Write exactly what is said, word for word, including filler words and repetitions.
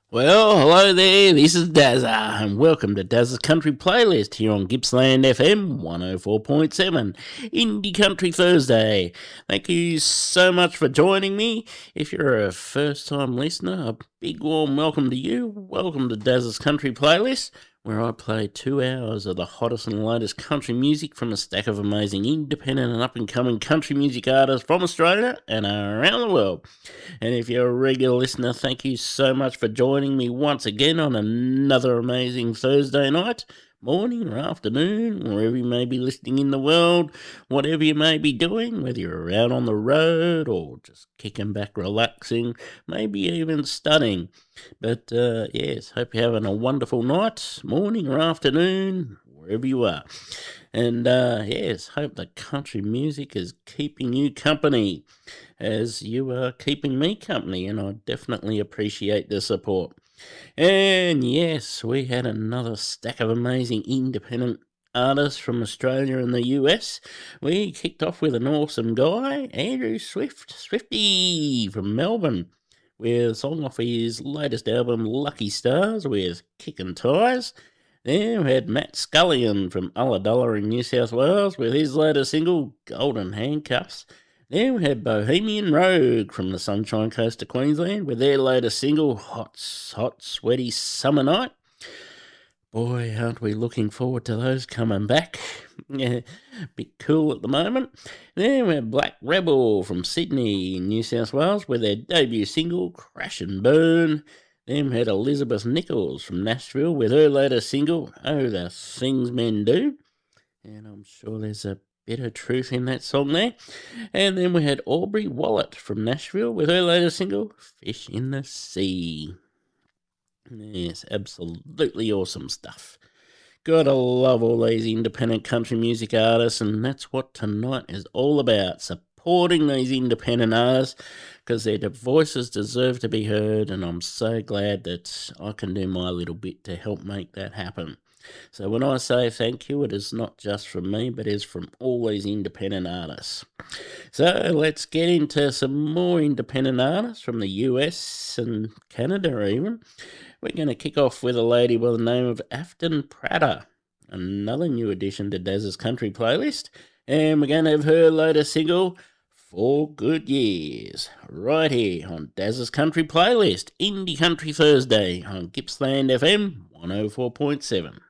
Well, hello there, this is Dazza, and welcome to Dazza's Country Playlist here on Gippsland F M one oh four point seven, Indie Country Thursday. Thank you so much for joining me. If you're a first time listener, a big warm welcome to you. Welcome to Dazza's Country Playlist, where I play two hours of the hottest and latest country music from a stack of amazing independent and up and coming country music artists from Australia and around the world. And if you're a regular listener, thank you so much for joining me once again on another amazing Thursday night, morning or afternoon, wherever you may be listening in the world, whatever you may be doing, whether you're out on the road or just kicking back, relaxing, maybe even studying. But uh, yes, hope you're having a wonderful night, morning or afternoon, wherever you are. And uh, yes, hope the country music is keeping you company as you are keeping me company, and I definitely appreciate the support. And yes, we had another stack of amazing independent artists from Australia and the U S. We kicked off with an awesome guy, Andrew Swift, Swifty from Melbourne, with a song off his latest album, Lucky Stars, with Kickin' Ties. Then we had Matt Scullion from Ulladulla in New South Wales with his latest single, Golden Handcuffs. Then we had Bohemian Rogue from the Sunshine Coast of Queensland with their latest single, Hot, Hot, Sweaty Summer Night. Boy, aren't we looking forward to those coming back. Yeah, bit cool at the moment. Then we had Black Rebel from Sydney, New South Wales with their debut single, Crash and Burn. Then we had Elizabeth Nichols from Nashville with her latest single, Oh, the Things Men Do. And I'm sure there's a bit of truth in that song there. And then we had Aubrey Wallet from Nashville with her latest single, Fish in the Sea. Yes, absolutely awesome stuff. Gotta love all these independent country music artists, and that's what tonight is all about, supporting these independent artists, because their voices deserve to be heard, and I'm so glad that I can do my little bit to help make that happen. So when I say thank you, it is not just from me, but it is from all these independent artists. So let's get into some more independent artists from the U S and Canada even. We're going to kick off with a lady by the name of Afton Prater, another new addition to Daz's Country Playlist, and we're going to have her latest single, Four Good Years, right here on Daz's Country Playlist, Indie Country Thursday on Gippsland F M one oh four point seven.